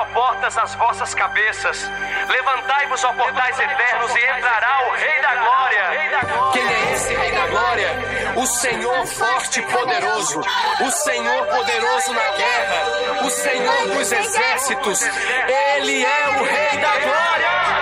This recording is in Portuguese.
ó portas, as vossas cabeças. Levantai-vos, ó portais eternos, e entrará o Rei da Glória. Quem é esse Rei da Glória? O Senhor forte e poderoso, o Senhor poderoso na guerra, o Senhor dos exércitos. Ele é o Rei da Glória.